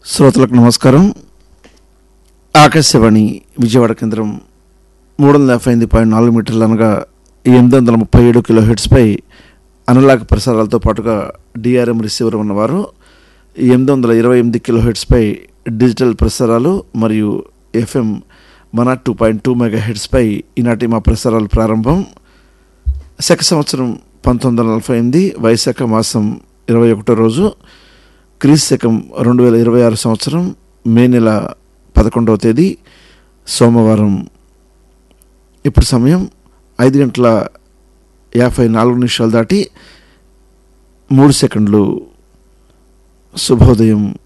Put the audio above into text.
శ్రోతలకు నమస్కారం. ఆకాశవాణి విజయవాడ కేంద్రం 358.4 మీటర్లు అనగా 837 కిలోహెర్ట్జ్పై అనలాగ్ ప్రసారాలతో పాటుగా డిఆర్ఎం రిసీవర్ ఉన్నవారు 828 కిలోహెర్ట్జ్పై డిజిటల్ ప్రసారాలు మరియు ఎఫ్ఎం 102.2 మెగాహెర్ట్జ్పై ఈనాటి మా ప్రసారాలు ప్రారంభం. శక సంవత్సరం 1948, వైశాఖ మాసం 21 రోజు, క్రీస్తు శకం 2026 సంవత్సరం మే నెల 11వ తేదీ సోమవారం. ఇప్పుడు సమయం 5:54 దాటి 3 సెకండ్లు. శుభోదయం.